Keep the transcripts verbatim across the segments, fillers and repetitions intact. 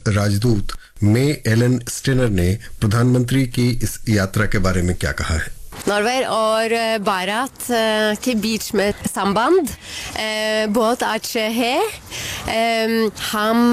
राजदूत मे Elon Steiner ने प्रधानमंत्री की इस यात्रा के बारे में क्या कहा है? नॉर्वे और भारत के बीच में संबंध बहुत अच्छे हैं। हम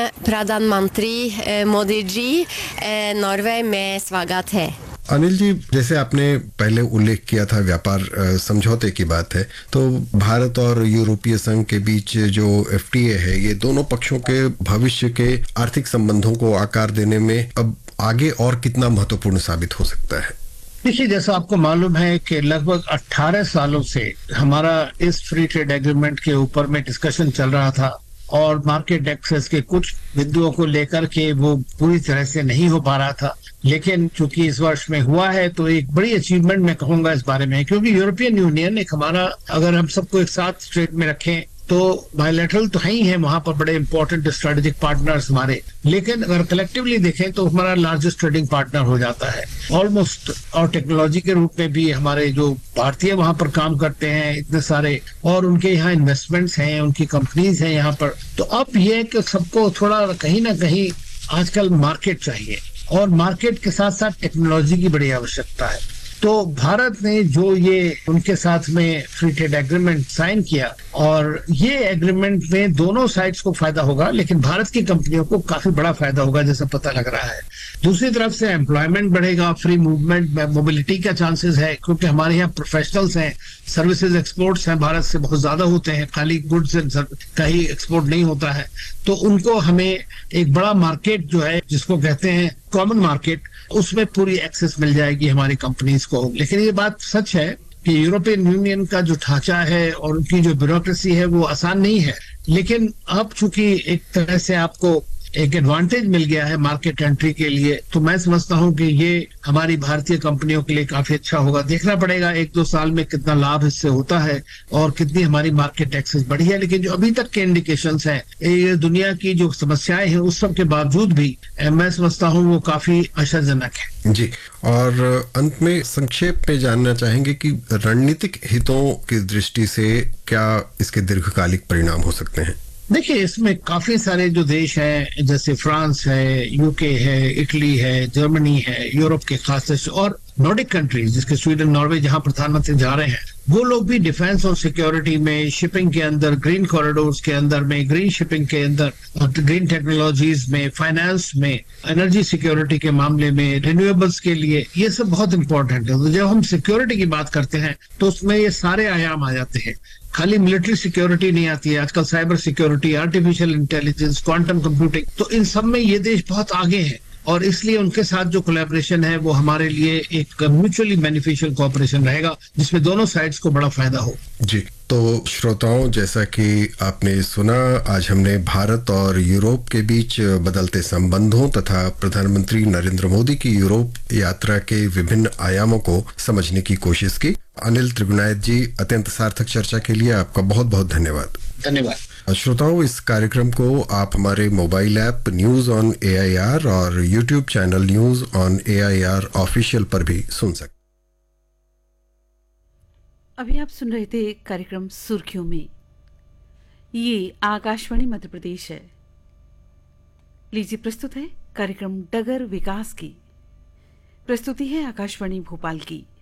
प्रधानमंत्री मोदी जी नॉर्वे में स्वागत है। अनिल जी, जैसे आपने पहले उल्लेख किया था व्यापार समझौते की बात है, तो भारत और यूरोपीय संघ के बीच जो एफटीए है, ये दोनों पक्षों के भविष्य के आर्थिक संबंधों को आकार देने में अब आगे और कितना महत्वपूर्ण साबित हो सकता है? देखिए, जैसा आपको मालूम है कि लगभग अठारह सालों से हमारा इस फ्री ट्रेड एग्रीमेंट के ऊपर में डिस्कशन चल रहा था और मार्केट एक्सेस के कुछ बिंदुओं को लेकर के वो पूरी तरह से नहीं हो पा रहा था। लेकिन चूंकि इस वर्ष में हुआ है तो एक बड़ी अचीवमेंट मैं कहूंगा इस बारे में, क्योंकि यूरोपियन यूनियन एक हमारा, अगर हम सबको एक साथ ट्रेड में रखें तो बायलैटरल तो है ही है, वहां पर बड़े इंपॉर्टेंट स्ट्रेटेजिक पार्टनर्स हमारे, लेकिन अगर कलेक्टिवली देखें तो हमारा लार्जेस्ट ट्रेडिंग पार्टनर हो जाता है ऑलमोस्ट। और टेक्नोलॉजी के रूप में भी हमारे जो भारतीय वहां पर काम करते हैं इतने सारे, और उनके यहाँ इन्वेस्टमेंट्स हैं, उनकी कंपनीज हैं यहाँ पर। तो अब ये कि सबको थोड़ा कहीं ना कहीं आजकल मार्केट चाहिए और मार्केट के साथ साथ टेक्नोलॉजी की बड़ी आवश्यकता है। तो भारत ने जो ये उनके साथ में फ्री ट्रेड एग्रीमेंट साइन किया, और ये एग्रीमेंट में दोनों साइड्स को फायदा होगा, लेकिन भारत की कंपनियों को काफी बड़ा फायदा होगा जैसा पता लग रहा है। दूसरी तरफ से एम्प्लॉयमेंट बढ़ेगा, फ्री मूवमेंट मोबिलिटी का चांसेस है, क्योंकि हमारे यहाँ प्रोफेशनल्स हैं, सर्विसेज एक्सपोर्ट्स हैं भारत से बहुत ज्यादा होते हैं, खाली गुड्स का ही एक्सपोर्ट नहीं होता है। तो उनको हमें एक बड़ा मार्केट जो है जिसको कहते हैं कॉमन मार्केट, उसमें पूरी एक्सेस मिल जाएगी हमारी कंपनीज को। लेकिन ये बात सच है कि यूरोपियन यूनियन का जो ढांचा है और उनकी जो ब्यूरोक्रेसी है वो आसान नहीं है, लेकिन अब चूंकि एक तरह से आपको एक एडवांटेज मिल गया है मार्केट एंट्री के लिए, तो मैं समझता हूं कि ये हमारी भारतीय कंपनियों के लिए काफी अच्छा होगा। देखना पड़ेगा एक दो साल में कितना लाभ इससे होता है और कितनी हमारी मार्केट एक्सेस बढ़ी है, लेकिन जो अभी तक के इंडिकेशंस हैं, ये दुनिया की जो समस्याएं हैं उस सब के बावजूद भी मैं समझता हूं वो काफी आशाजनक है। जी, और अंत में संक्षेप में जानना चाहेंगे कि रणनीतिक हितों की दृष्टि से क्या इसके दीर्घकालिक परिणाम हो सकते हैं? देखिए, इसमें काफी सारे जो देश हैं, जैसे फ्रांस है, यूके है, इटली है, जर्मनी है, यूरोप के खास, और नॉर्डिक कंट्रीज जिसके स्वीडन, नॉर्वे, जहां प्रधानमंत्री जा रहे हैं, वो लोग भी डिफेंस और सिक्योरिटी में, शिपिंग के अंदर, ग्रीन कॉरिडोर्स के अंदर में, ग्रीन शिपिंग के अंदर, ग्रीन टेक्नोलॉजीज में, फाइनेंस में, एनर्जी सिक्योरिटी के मामले में, रिन्यूएबल्स के लिए, ये सब बहुत इंपॉर्टेंट है। तो जब हम सिक्योरिटी की बात करते हैं तो उसमें ये सारे आयाम आ जाते हैं, खाली मिलिट्री सिक्योरिटी नहीं आती है, आजकल cyber security, artificial intelligence, quantum computing, तो इन सब में ये देश बहुत आगे हैं और इसलिए उनके साथ जो कोलैबोरेशन है वो हमारे लिए एक म्यूचुअली बेनिफिशियल कोऑपरेशन रहेगा जिसमें दोनों साइड्स को बड़ा फायदा हो। जी, तो श्रोताओं, जैसा कि आपने सुना, आज हमने भारत और यूरोप के बीच बदलते संबंधों तथा प्रधानमंत्री नरेंद्र मोदी की यूरोप यात्रा के विभिन्न आयामों को समझने की कोशिश की। अनिल त्रिगुनायत जी, अत्यंत सार्थक चर्चा के लिए आपका बहुत बहुत धन्यवाद। धन्यवाद। श्रोताओं, इस कार्यक्रम को आप हमारे mobile app news on A I R और YouTube channel news on A I R official पर भी सुन सकते। अभी आप सुन रहे थे कार्यक्रम सुर्खियों में। ये आकाशवाणी मध्य प्रदेश है। लीजिए, प्रस्तुत है कार्यक्रम डगर विकास की। प्रस्तुति है आकाशवाणी भोपाल की।